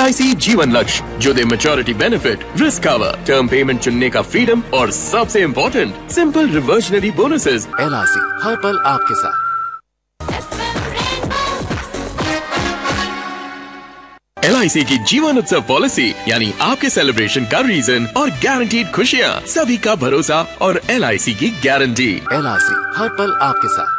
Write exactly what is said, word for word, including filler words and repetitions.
आई सी जीवन लक्ष्य जो दे maturity benefit, risk cover, term payment चुनने का फ्रीडम और सबसे important simple reversionary bonuses. L I सी हर पल आपके साथ। एल आई सी की जीवन उत्सव पॉलिसी यानी आपके सेलिब्रेशन का रीजन और गारंटीड खुशियाँ, सभी का भरोसा और एल आई सी की गारंटी। एल आई सी हर पल आपके साथ।